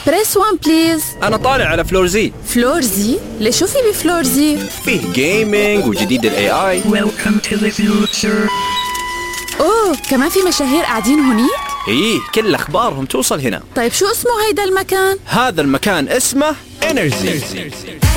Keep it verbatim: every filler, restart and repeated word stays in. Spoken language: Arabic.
بريس وان بليز. أنا طالع على فلور زي. فلور زي؟ ليش شو في بفلور زي؟ فيه جيمينج وجديد ال إيه آي. Welcome to the future. أوه كمان في مشاهير قاعدين هونيك؟ إيه كل أخبارهم توصل هنا. طيب شو اسمه هيدا المكان؟ هذا المكان اسمه إنرجي.